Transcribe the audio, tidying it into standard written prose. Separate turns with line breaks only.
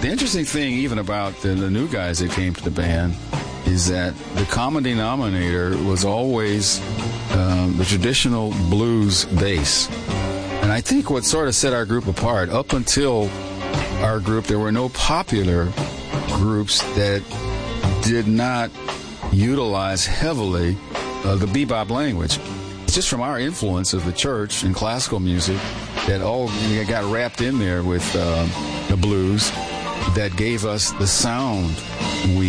The interesting thing, even about the new guys that came to the band, is that the common denominator was always the traditional blues bass. And I think what sort of set our group apart, up until our group, there were no popular groups that did not utilize heavily the bebop language. It's just from our influence of the church and classical music that all got wrapped in there with the blues that gave us the sound we